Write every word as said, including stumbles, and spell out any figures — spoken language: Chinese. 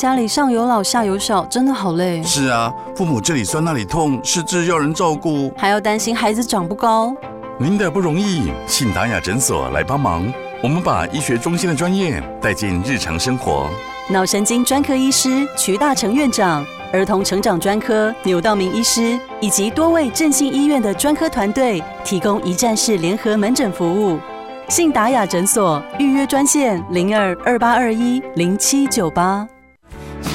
家里上有老下有小，真的好累。 是啊，父母这里酸那里痛，失智要人照顾， 还要担心孩子长不高。 您的不容易，信达雅诊所来帮忙。我们把医学中心的专业带进日常生活。 脑神经专科医师瞿大成院长，儿童成长专科牛道明医师，以及多位振兴医院的专科团队，提供一站式联合门诊服务。信达雅诊所预约专线零二二八二一零七九八。